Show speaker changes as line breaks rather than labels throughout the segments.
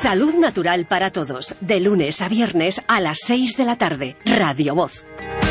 Salud Natural para Todos, de lunes a viernes a las 6 de la tarde. Radio Voz.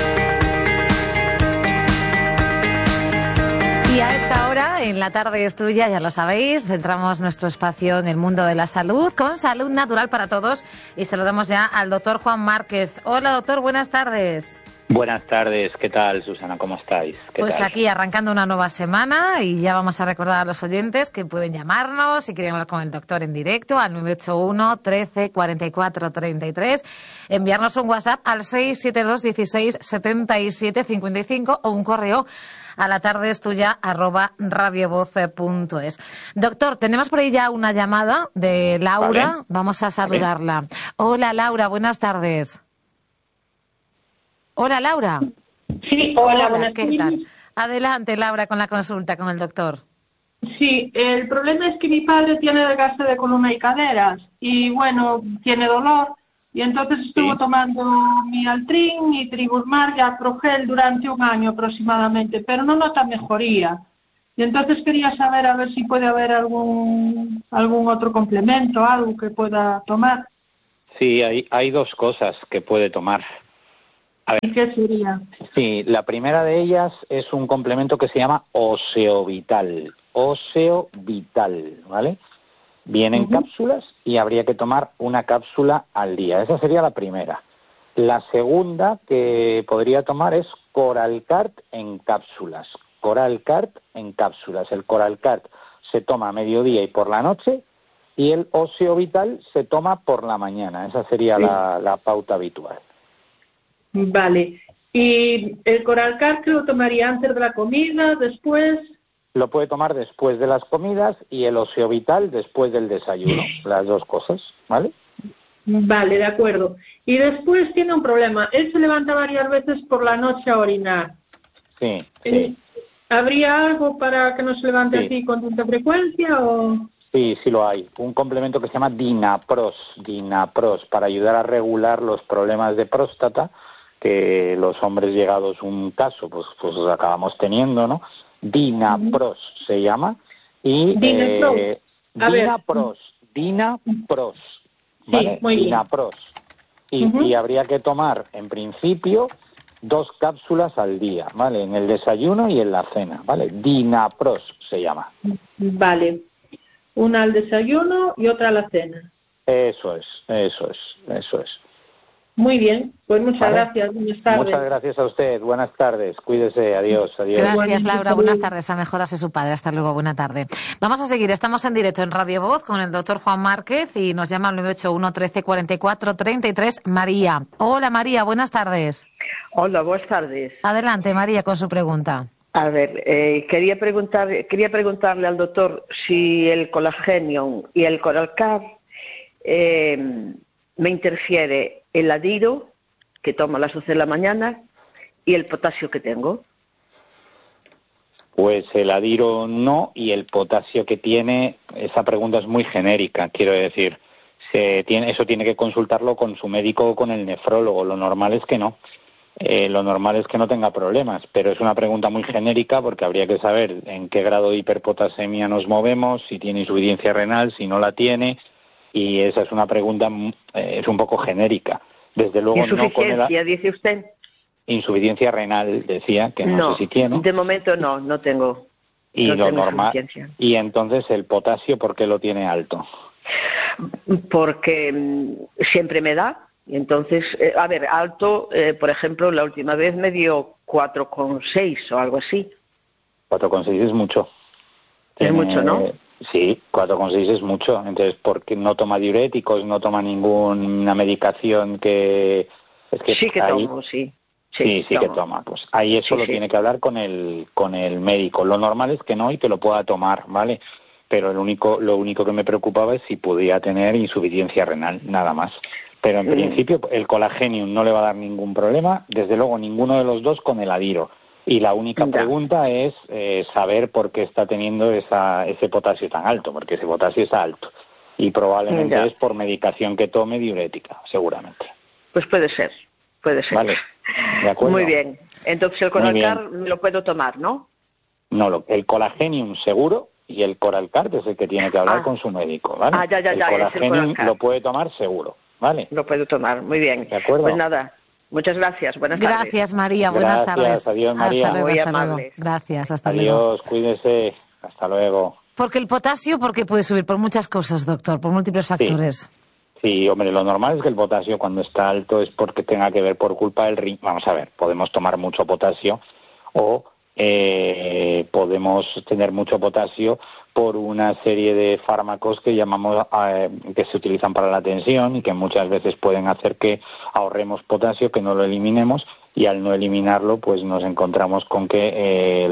Y a esta hora, en la tarde es tuya, ya lo sabéis, centramos nuestro espacio en el mundo de la salud con Salud Natural para Todos y saludamos ya al doctor Juan Márquez. Hola doctor, buenas tardes.
Buenas tardes, ¿qué tal, Susana? ¿Cómo estáis?
Pues tal? Aquí arrancando una nueva semana y ya vamos a recordar a los oyentes que pueden llamarnos si quieren hablar con el doctor en directo al 981 13 44 33, enviarnos un WhatsApp al 672 16 77 55 o un correo a la tarde es tuya @radiovoz.es. Doctor, tenemos por ahí ya una llamada de Laura, vale. Vamos a saludarla. Vale. Hola Laura, buenas tardes. Hola, Laura.
Sí, hola, buenas
tardes. ¿Qué tal? Adelante, Laura, con la consulta con el doctor.
Sí, el problema es que mi padre tiene desgaste de columna y caderas y, bueno, tiene dolor y entonces estuvo tomando Mialtrin y Tribulmar y Aprogel durante un año aproximadamente, pero no nota mejoría. Y entonces quería saber a ver si puede haber algún otro complemento, algo que pueda tomar.
Sí, hay dos cosas que puede tomar. A ver,
¿qué sería?
Sí, la primera de ellas es un complemento que se llama Oseovital. Oseovital, ¿vale? Viene en cápsulas y habría que tomar una cápsula al día. Esa sería la primera. La segunda que podría tomar es Coralcart en cápsulas. Coralcart en cápsulas. El Coralcart se toma a mediodía y por la noche y el Oseovital se toma por la mañana. Esa sería la pauta habitual.
Vale. ¿Y el Coralcart que lo tomaría antes de la comida, después?
Lo puede tomar después de las comidas y el Oseovital después del desayuno. Las dos cosas, ¿vale?
Vale, de acuerdo. Y después tiene un problema. Él se levanta varias veces por la noche a orinar.
Sí.
¿Habría algo para que no se levante así con tanta frecuencia o...?
Sí, sí lo hay. Un complemento que se llama Dinapros, para ayudar a regular los problemas de próstata que los hombres llegados un caso, pues acabamos teniendo, ¿no? Dinapros se llama. Y Dinapros, ¿vale?
Sí, muy
Dinapros. Y habría que tomar, en principio, 2 cápsulas al día, ¿vale? En el desayuno y en la cena, ¿vale? Dinapros se llama.
Vale. Una al desayuno y otra a la cena.
Eso es.
Muy bien, pues muchas gracias. Buenas tardes.
Muchas gracias a usted. Buenas tardes. Cuídese. Adiós.
Gracias, Laura. Buenas tardes. A mejorarse su padre. Hasta luego. Buena tarde. Vamos a seguir. Estamos en directo en Radio Voz con el doctor Juan Márquez y nos llama al 981 13 44 33 María. Hola, María. Buenas tardes.
Hola, buenas tardes.
Adelante, María, con su pregunta.
A ver, quería preguntarle al doctor si el Colagenium y el Coralcart me interfiere el adiro, que tomo a las 11 de la mañana, y el potasio que tengo.
Pues el adiro no, y el potasio que tiene, esa pregunta es muy genérica, quiero decir, eso tiene que consultarlo con su médico o con el nefrólogo, lo normal es que no. Lo normal es que no tenga problemas, pero es una pregunta muy genérica porque habría que saber en qué grado de hiperpotasemia nos movemos, si tiene insuficiencia renal, si no la tiene, y esa es una pregunta, es un poco genérica. Desde luego
¿Insuficiencia, dice usted?
Insuficiencia renal, decía, que no sé si tiene.
De momento no tengo.
Y no lo tengo normal. Y entonces el potasio, ¿por qué lo tiene alto?
Porque siempre me da. Y entonces, alto, por ejemplo, la última vez me dio 4,6 o algo así.
4,6 es mucho.
Es mucho, ¿no?
Sí, 4,6 es mucho. Entonces, ¿por qué no toma diuréticos, no toma ninguna medicación que...
sí que tomo, sí.
Sí que toma. Pues ahí eso lo tiene que hablar con el médico. Lo normal es que no y que lo pueda tomar, ¿vale? Pero lo único que me preocupaba es si podía tener insuficiencia renal, nada más. Pero en principio el Colagenium no le va a dar ningún problema, desde luego ninguno de los dos con el adiro. Y la única pregunta es saber por qué está teniendo ese potasio tan alto, porque ese potasio está alto. Y probablemente es por medicación que tome diurética, seguramente.
Pues puede ser.
Vale, de acuerdo.
Muy bien. Entonces el Coralcart lo puedo tomar, ¿no?
No, el Colagenium seguro y el Coralcart es el que tiene que hablar con su médico, ¿vale? El Colágeno lo puede tomar seguro, ¿vale?
Lo puede tomar, muy bien.
¿De acuerdo?
Pues nada, muchas gracias, buenas tardes.
Gracias, María, buenas tardes.
Adiós, María.
Hasta luego,
Muy
hasta luego.
amable.
Gracias, hasta luego.
Adiós, cuídese, hasta luego.
Porque el potasio, ¿por qué puede subir? Por muchas cosas, doctor, por múltiples factores.
Sí, hombre, lo normal es que el potasio cuando está alto es porque tenga que ver por culpa del riñón. Vamos a ver, podemos tomar mucho potasio o podemos tener mucho potasio por una serie de fármacos que llamamos que se utilizan para la tensión y que muchas veces pueden hacer que ahorremos potasio, que no lo eliminemos, y al no eliminarlo pues nos encontramos con que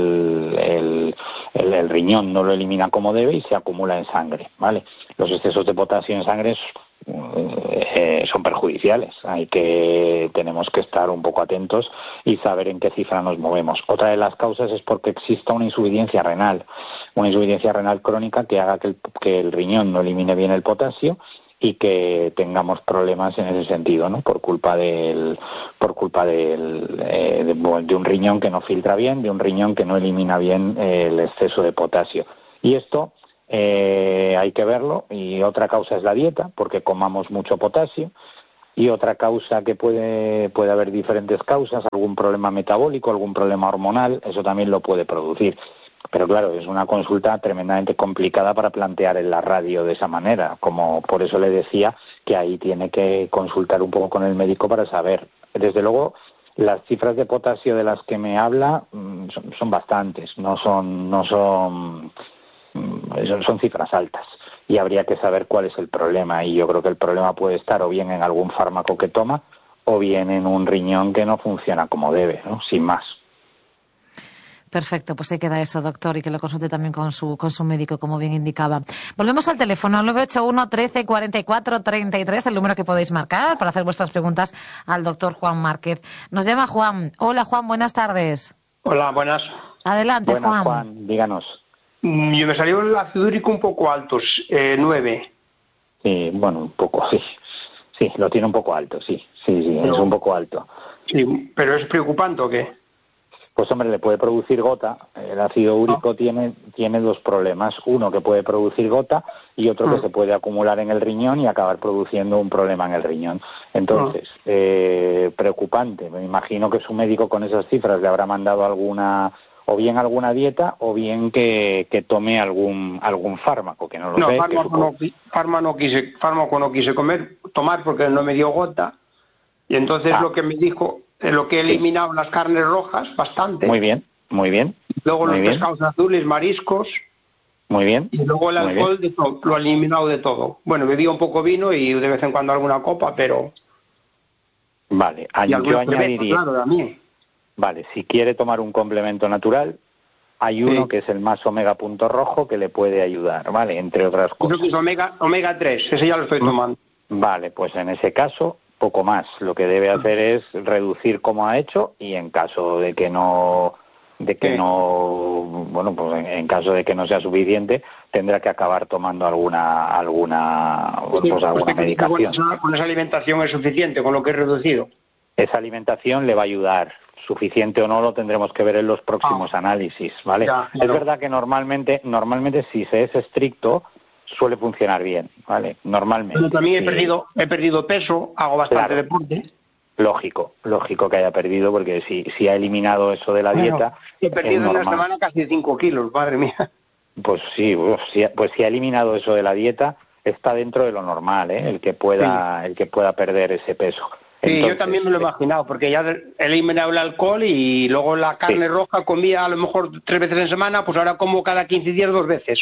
el riñón no lo elimina como debe y se acumula en sangre, ¿vale? Los excesos de potasio en sangre son perjudiciales. Tenemos que estar un poco atentos y saber en qué cifra nos movemos. Otra de las causas es porque exista una insuficiencia renal crónica que haga que el riñón no elimine bien el potasio y que tengamos problemas en ese sentido, ¿no? Por culpa de un riñón que no filtra bien, de un riñón que no elimina bien el exceso de potasio. Y esto hay que verlo. Y otra causa es la dieta, porque comamos mucho potasio. Y otra causa que puede haber diferentes causas, algún problema metabólico, algún problema hormonal, eso también lo puede producir. Pero claro, es una consulta tremendamente complicada para plantear en la radio de esa manera, como por eso le decía que ahí tiene que consultar un poco con el médico para saber. Desde luego, las cifras de potasio de las que me habla son bastantes, son cifras altas y habría que saber cuál es el problema, y yo creo que el problema puede estar o bien en algún fármaco que toma o bien en un riñón que no funciona como debe, ¿no? Sin más.
Perfecto, pues ahí queda eso, doctor, y que lo consulte también con su médico, como bien indicaba. Volvemos al teléfono, 981 13 44 33, el número que podéis marcar para hacer vuestras preguntas al doctor Juan Márquez. Nos llama Juan. Hola, Juan, buenas tardes.
Hola, buenas.
Adelante,
buenas, Juan, díganos.
Yo me salió el ácido úrico un poco alto, 9.
Sí, bueno, un poco, sí. Sí, lo tiene un poco alto, sí, pero, es un poco alto.
Sí, pero ¿es preocupante o qué?
Pues hombre, le puede producir gota. El ácido úrico tiene dos problemas. Uno, que puede producir gota, y otro que se puede acumular en el riñón y acabar produciendo un problema en el riñón. Entonces, preocupante. Me imagino que su médico con esas cifras le habrá mandado alguna dieta o bien que tome algún fármaco, que no lo sé.
Fármaco no quise tomar porque no me dio gota, y entonces lo que me dijo, lo que he eliminado las carnes rojas, bastante.
Muy bien.
Luego los pescados azules, mariscos.
Muy bien.
Y luego el alcohol, de todo, lo he eliminado de todo. Bueno, bebía un poco vino y de vez en cuando alguna copa, pero...
Vale, yo añadiría...
Claro, también.
Vale, si quiere tomar un complemento natural, hay uno que es el más omega punto rojo que le puede ayudar, ¿vale? Entre otras cosas.
Creo que es omega 3, ese ya lo estoy tomando.
Vale, pues en ese caso, poco más. Lo que debe hacer es reducir como ha hecho, y en caso de que no, bueno, pues en caso de que no sea suficiente, tendrá que acabar tomando alguna medicación.
Con esa alimentación es suficiente, con lo que he reducido.
Esa alimentación le va a ayudar. Suficiente o no lo tendremos que ver en los próximos análisis, ¿vale? Ya, claro. Es verdad que normalmente si se es estricto suele funcionar bien, ¿vale? Normalmente.
Pero también he perdido peso, hago bastante deporte.
Lógico que haya perdido, porque si ha eliminado eso de la dieta...
He perdido en una semana casi 5 kilos, madre mía.
Pues sí, si ha eliminado eso de la dieta, está dentro de lo normal, ¿eh? El que pueda perder ese peso.
Entonces, sí, yo también me lo he imaginado, porque ya he eliminado el alcohol y luego la carne roja comía a lo mejor 3 veces en semana, pues ahora como cada 15 días 2 veces.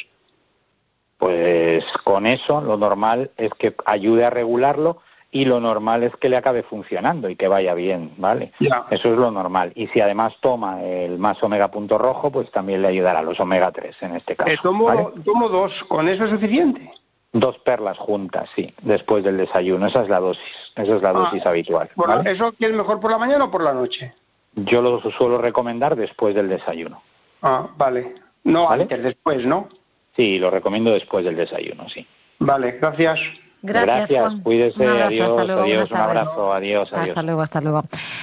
Pues con eso lo normal es que ayude a regularlo, y lo normal es que le acabe funcionando y que vaya bien, ¿vale? Ya. Eso es lo normal. Y si además toma el más omega punto rojo, pues también le ayudará, los omega 3 en este caso.
Tomo 2, ¿con eso es suficiente?
2 perlas juntas, sí, después del desayuno. Esa es la dosis habitual. ¿Vale?
¿Eso es mejor por la mañana o por la noche?
Yo lo suelo recomendar después del desayuno.
Vale. No, ¿vale? Antes, después, ¿no?
Sí, lo recomiendo después del desayuno, sí.
Vale, gracias.
Gracias, Juan.
Cuídese, adiós,
hasta luego,
adiós, un abrazo, adiós.
Hasta luego.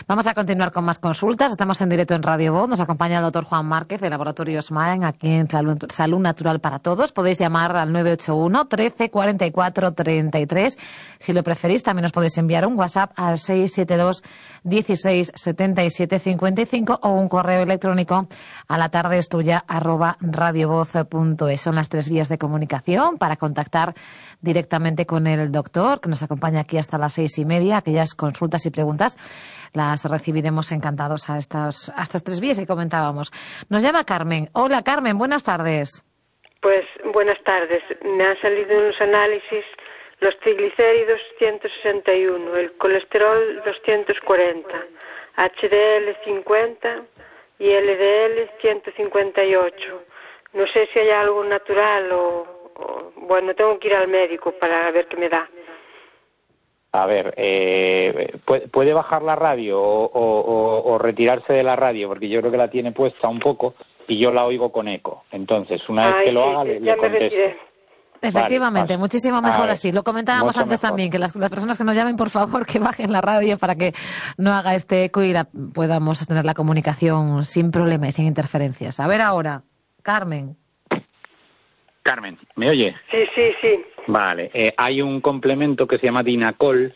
Vamos a continuar con más consultas. Estamos en directo en Radio Voz. Nos acompaña el doctor Juan Márquez de Laboratorios Maen, aquí en Salud Natural para Todos. Podéis llamar al 981 13 44 33. Si lo preferís, también nos podéis enviar un WhatsApp al 672 16 77 55 o un correo electrónico a latardestuya@radiovoz.es. Son las 3 vías de comunicación para contactar directamente con el doctor, que nos acompaña aquí hasta las 6:30. Aquellas consultas y preguntas las recibiremos encantados a estas 3 vías que comentábamos. Nos llama Carmen. Hola, Carmen, buenas tardes.
Pues buenas tardes. Me han salido unos análisis, los triglicéridos 161, el colesterol 240, HDL 50 y LDL 158. No sé si hay algo natural o bueno, tengo que ir al médico para ver qué me da.
A ver, ¿puede bajar la radio o retirarse de la radio? Porque yo creo que la tiene puesta un poco y yo la oigo con eco. Entonces, una vez que lo haga, le contesto.
Efectivamente,
vale,
muchísimo mejor así. Lo comentábamos antes
mejor.
También, que las personas que nos llamen, por favor, que bajen la radio para que no haga este eco y podamos tener la comunicación sin problema y sin interferencias. A ver ahora, Carmen.
Carmen, ¿me oye?
Sí.
Vale, hay un complemento que se llama Dinacol,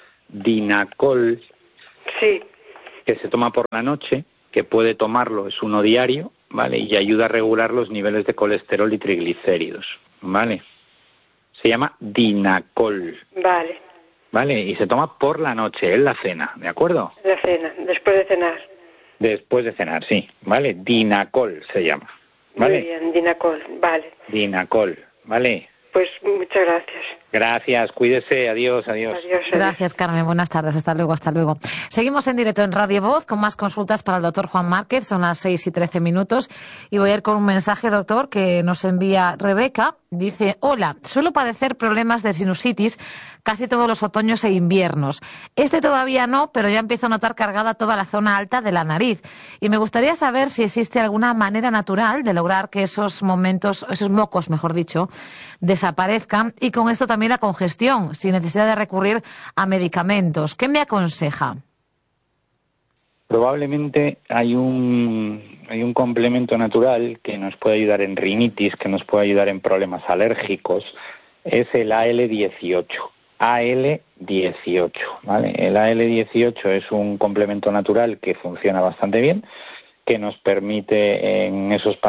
Sí.
que se toma por la noche, que puede tomarlo, es uno diario, ¿vale? Y ayuda a regular los niveles de colesterol y triglicéridos, ¿vale? Se llama Dinacol.
Vale.
¿Vale? Y se toma por la noche, en la cena, ¿de acuerdo?
La cena, después de cenar.
Después de cenar, sí, ¿vale? Dinacol se llama, ¿vale?
Muy bien, Dinacol, vale.
Dinacol, ¿vale?
Pues muchas gracias.
Gracias, cuídese, adiós.
Gracias, Carmen, buenas tardes, hasta luego. Seguimos en directo en Radio Voz con más consultas para el doctor Juan Márquez, son las 6:13 y voy a ir con un mensaje, doctor, que nos envía Rebeca. Dice: hola, suelo padecer problemas de sinusitis casi todos los otoños e inviernos. Todavía no, pero ya empiezo a notar cargada toda la zona alta de la nariz. Y me gustaría saber si existe alguna manera natural de lograr que esos mocos, mejor dicho, desaparezcan, y con esto también la congestión, sin necesidad de recurrir a medicamentos. ¿Qué me aconseja?
Probablemente hay un complemento natural que nos puede ayudar en rinitis, que nos puede ayudar en problemas alérgicos, es el AL18. AL18, ¿vale? El AL18 es un complemento natural que funciona bastante bien, que nos permite en esos